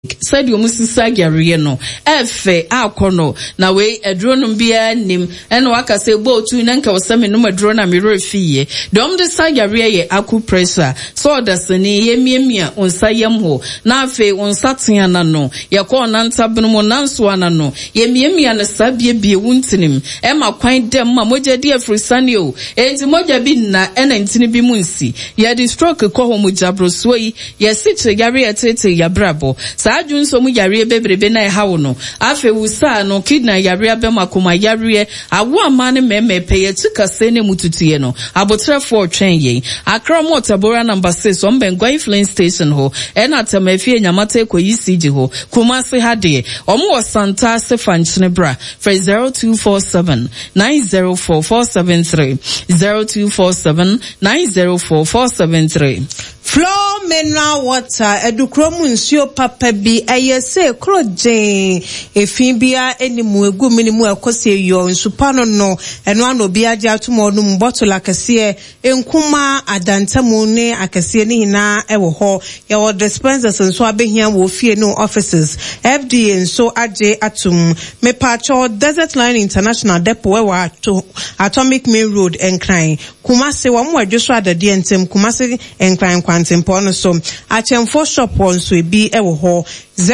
said you must sagariano efe akono na we edronum bia nim ene waka se bo tu nanka wasame no madrona mi refiye dom de sagaria ye aku pressure so dasani ye miemia onsa yemho na afe onsa teana no ye ko nantabno mo nanso anano ye miemia na sabie bie wuntinim e ma kwan dem ma moja di afrisane o enti moja bi na ena ntini bi munsi ye di stroke ko ho moja broso yi ye sitre garia tete ya brabo ajun so mu yare bebrebe na hawo no afe wusa no kidna yare be makoma yare awo amane memepe ye tikase ne mututuye no abotrefo twen ye Accra Motabora number 6 on Bengwai Filling Station ho ena tamafie nyamata ekoyi siji ho Kumasi hade omo Santa Sefanchine bra for 0247 904473 0247 904473 Flow mineral water edukromu nsuo papa bi ayese krojen efibia enimu egu minimu ekose yo nsupa no eno ano bi agya atomo no bottle akese enkuma adantamu ne akese ne hina ewo ho ye wo dispensers nso abehia wo fie no offices FDA nso age atum mepacho Desert Line International Depot ewa Atomic Main Road enkran Kumasi wo mo adwoso adade ntem Kumasi enkran kwantempo so achemfo shop on so ebi ewo ho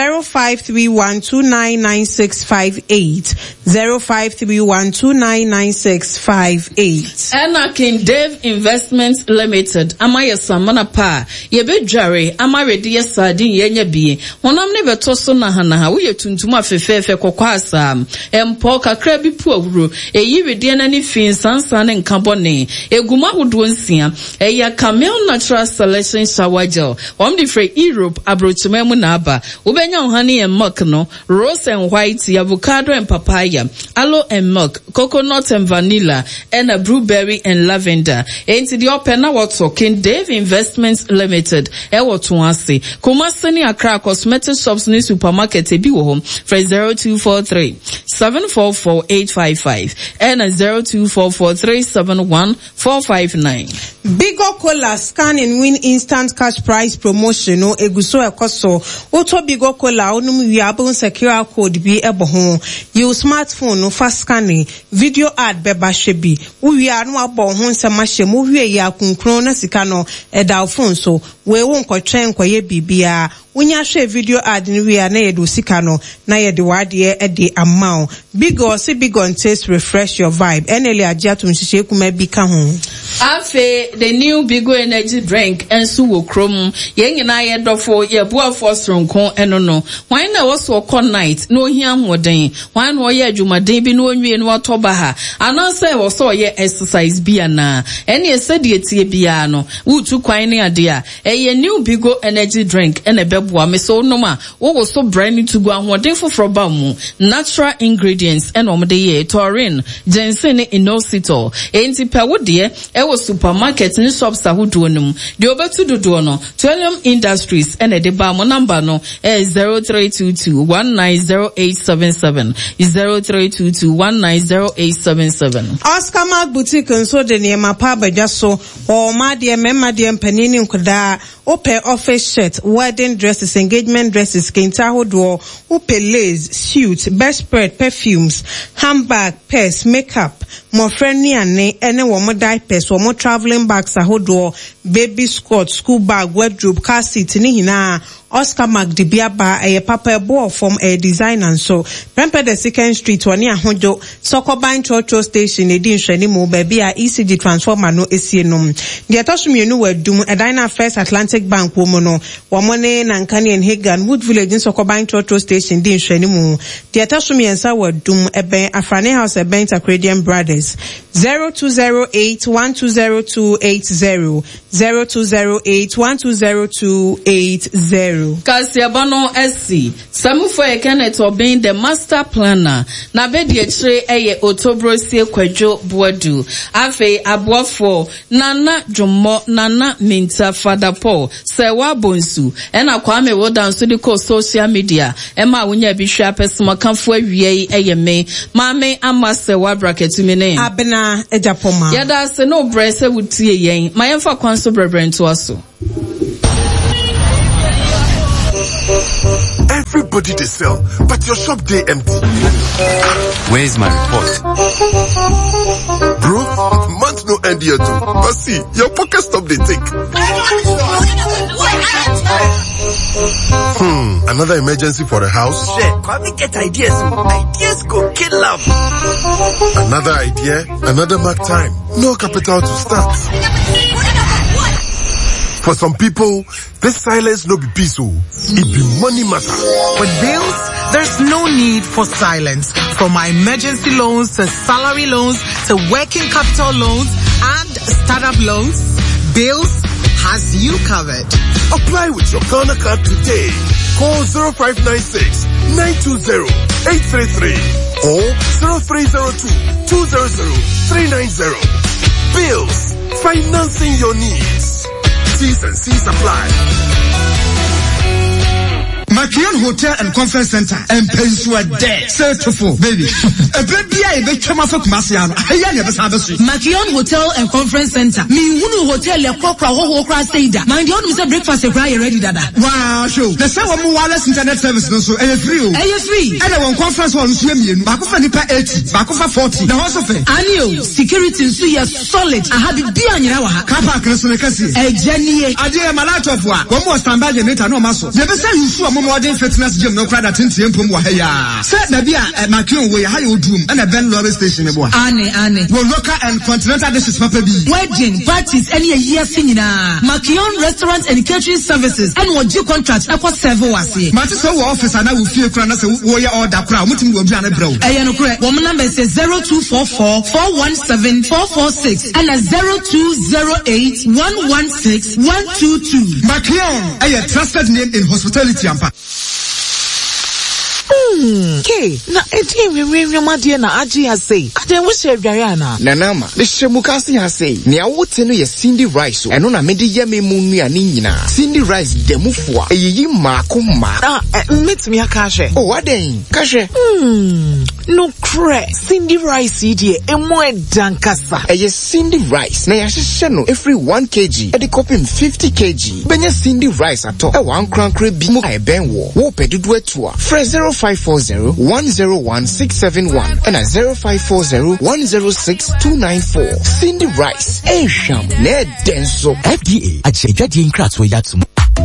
0531299658 0531299658 Ena King Dave Investments Limited amaya samana pa ye bedware amaredi ye sardin yenye bie honam ne beto so na ha wo ye tuntum afefefe kokwa asam empo kakra bi pu awuro eyi redi na ni fin sansan ne nkabone eguma hodo nsia eya Camel Natural Selection shower gel di free Europe abrochimemu na aba ubenya honey and milk no rose and white avocado and papaya aloe and milk coconut and vanilla and a blueberry and lavender enti di open na what talking Dave Investments Limited e what ase Kumasi ni Accra cosmetic shops ni supermarket e bi wo home for 0243 744855 and 0244371459 Bigo Cola scan and win instant cash prize promotion no eguso ekoso oto Bigo Cola onum wiable secure code bi eboho you smartphone no fast scanning video ad beba shebi uwi anu abo ho nsema hye wie ya kunkron na sika no edal phone so we won kwotwen kwaye bibia unya hwe video ad ni wie na yedo sika no na yede wade ede amount Bigo si Bigo taste refresh your vibe enele agiatum hye kuma bi ka ho afe the new Bigo energy drink ensu wo krom ye nyina ye dofo ye boafo stronko eno no wan na wo so ko night no hia hoden wan no ye adwumaden bi no onwie no otoba ha ananse wo so ye exercise bia na ene esedi etie bia no wutu kwan ne ade a ye new Bigo energy drink ene beboa me so no ma wo so brand to go ahoden foforo ba mu natural ingredients ene omde ye taurine ginseng inositol enti pe wo de was supermarket ni shops ahodo num de obetu dodo no Twellium Industries ene de ba mo number no 0322190877 0322190877 Oscar Mark Boutique nso de ne ma pa badwa so o ma de memma de mpanini nkoda ope office shirt wedding dresses engagement dresses kenta hodo ope lace suit bedspread perfumes handbag purse makeup mo friendly ane wo mo diapers wo mo traveling bags ahodo baby skirt school bag wardrobe car seat ni hina Oscar Mark de biaba papa ebo from a designer so Prempeh the 2nd Street woni ahojo Sokoban Church station edi nhwani mu ba bia ECG transformer no esie nom de atosomienu wadum Edina First Atlantic Bank wo mo no wo mo ne Nankani and Hagan Wood Village in Sokoban Church station di nhwani mu de atosomiensa wadum eben Afrane House eben Takradian Brothers 0208120280 0208120280 Kasiabano SC Samufo Kenneth Obin the master planner na bedi echire eye Otobrosie Kwadwo Boadu afe aboafo Nana Jomo Nana Minta Father Paul Sewa Bonsu ena Kwame Wodan so de ko social media ema wonya bi hwa pesoma kanfo awie eye me maame amasewa bracket mi ne abena ejapoma yada se no brese wutie yen mayemfa kwanso brebrento aso Everybody they sell, but your shop they empty. Where's my report? Bro, month no end here too. But see, your pocket stop they take. Another emergency for the house? Shit, come and get ideas. Ideas go kill them. Another idea, another mark time. No capital to start. For some people, this silence no be peace. It be money matter. With bills, there's no need for silence. From my emergency loans to salary loans to working capital loans and startup loans, Bills has you covered. Apply with your Ghana card today. Call 0596-920-833 or 0302-200-390. Bills, financing your needs. T's and C's apply. Makion Hotel and Conference Center and Pensua Day. Certified, baby. A baby, I bet you must have Masiano. I never saw the street. Makion Hotel and Conference Center. Me, Wunu Hotel, a Kokra, Hokra, Seda. Mind you, Mr. Breakfast, a cry ready, Dada. Wow, show. The Sawa Wireless Internet Service, no, so, and free. Free. And I want conference on Swim, Bakufa Nipa 80, Bakufa 40. The house of it. Annual security, so you're solid. I have it be on your hour. Kapa, Kresunekasi. A Jenny. I did a malato of one. One more stand by the net, no muscle. Never say you saw modern fitness gym, no crowd at Tintium Wahaya. Said Nabia at Makion way, how you doom, and a Ben Lobby station. Annie. Well, local and continental dishes, Papa B. Wedding, parties, any year singing. Makion Restaurant and Catering Services. And what you contract, I was several was here. Matisa office, and I will feel crowners and warrior order crown, which will be on a bro. Ayano correct. Woman number says 0244-417-446 and a 0208-116-122. Makion, a trusted name in hospitality. Okay, na eti we madie na aji has say. Aden we share Diana. Nanama, the Shemukasi has say. Ni awote no ye Cindy Rice. Eno na mede ye me mu nua ni nyina. Cindy Rice demufua. Eyi maako ma. Meet me akashe. Oh, aden. Kashe. No cre. Cindy Rice idie emo edankasa. Eye Cindy Rice. Na ya hye no every 1 kg. E de kopim 50 kg. Benya Cindy Rice ato. E wan krankre bi mu e ben wo. Wo pedudu atua. Fresh 0540-101-671 and a 0540-106-294. Cindy Rice. Sham. Ne denso. FDA. Achejadi in crats we yatsumo.